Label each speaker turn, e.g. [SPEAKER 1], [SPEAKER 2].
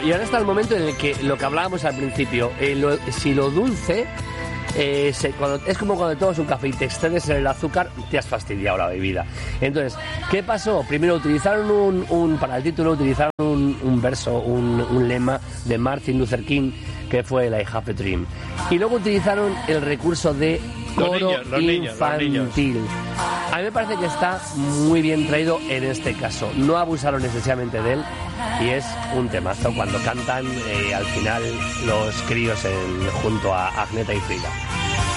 [SPEAKER 1] y ahora está el momento en el que lo que hablábamos al principio, si lo dulce... es como cuando tomas un café y te excedes en el azúcar, te has fastidiado la bebida. Entonces, ¿qué pasó? Primero utilizaron para el título utilizaron un verso, un lema de Martin Luther King, que fue el I Have a Dream. Y luego utilizaron el recurso de coro infantil. A mí me parece que está muy bien traído en este caso. No abusaron excesivamente de él y es un temazo cuando cantan al final los críos junto a Agneta y Frida.